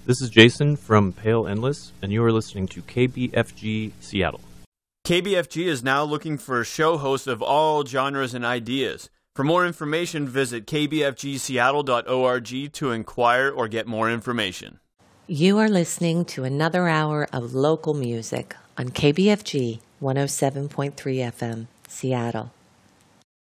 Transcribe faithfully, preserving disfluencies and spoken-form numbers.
This is Jason from Pale Endless, and you are listening to K B F G Seattle. K B F G is now looking for show hosts of all genres and ideas. For more information, visit k b f g seattle dot org to inquire or get more information. You are listening to another hour of local music on K B F G one oh seven point three F M, Seattle.